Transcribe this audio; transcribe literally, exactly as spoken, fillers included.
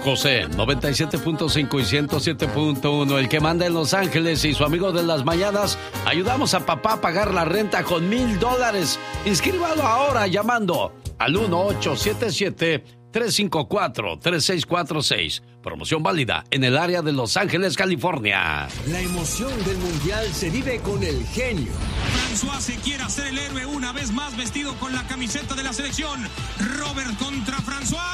José, noventa y siete punto cinco y ciento siete punto uno, el que manda en Los Ángeles, y su amigo de las mañanas. Ayudamos a papá a pagar la renta con mil dólares. Inscríbalo ahora llamando al uno ocho siete siete, tres cinco cuatro, tres seis cuatro seis. Promoción válida en el área de Los Ángeles, California. La emoción del mundial se vive con el genio. François se quiere hacer el héroe una vez más, vestido con la camiseta de la selección. Robert contra François.